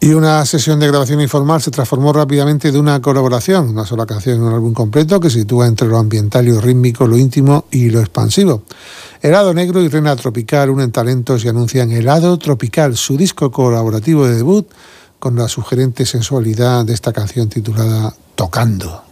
Y una sesión de grabación informal se transformó rápidamente de una colaboración, una sola canción en un álbum completo que se sitúa entre lo ambiental y lo rítmico, lo íntimo y lo expansivo. Helado Negro y Reina Tropical unen talentos y anuncian Helado Tropical, su disco colaborativo de debut, con la sugerente sensualidad de esta canción titulada Tocando.